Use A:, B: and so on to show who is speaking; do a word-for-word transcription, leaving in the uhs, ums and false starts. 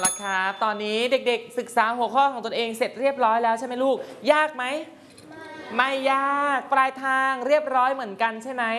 A: ละครับตอนนี้เด็กๆศึกษาหัวข้อของตนเองเสร็จเรียบร้อยแล้วใช่ไหมลูกยากไหมไม่ยากปลายทางเรียบร้อยเหมือนกันใช่ไหม